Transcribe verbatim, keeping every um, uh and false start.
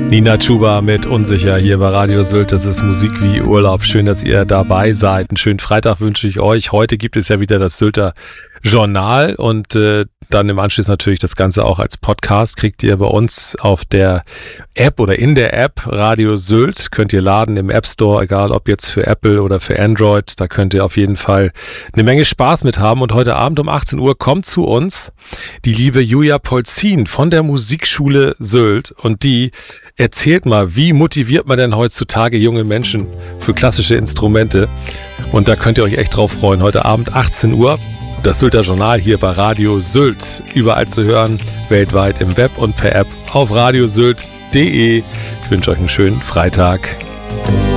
Nina Chuba mit Unsicher hier bei Radio Sylt. Das ist Musik wie Urlaub. Schön, dass ihr dabei seid. Einen schönen Freitag wünsche ich euch. Heute gibt es ja wieder das Sylter Journal und äh, dann im Anschluss natürlich das Ganze auch als Podcast kriegt ihr bei uns auf der App oder in der App Radio Sylt. Könnt ihr laden im App Store, egal ob jetzt für Apple oder für Android. Da könnt ihr auf jeden Fall eine Menge Spaß mit haben. Und heute Abend um achtzehn Uhr kommt zu uns die liebe Julia Polzin von der Musikschule Sylt und die erzählt mal, wie motiviert man denn heutzutage junge Menschen für klassische Instrumente? Und da könnt ihr euch echt drauf freuen. Heute Abend achtzehn Uhr. Das Sylter Journal hier bei Radio Sylt. Überall zu hören, weltweit im Web und per App auf radiosylt punkt de. Ich wünsche euch einen schönen Freitag.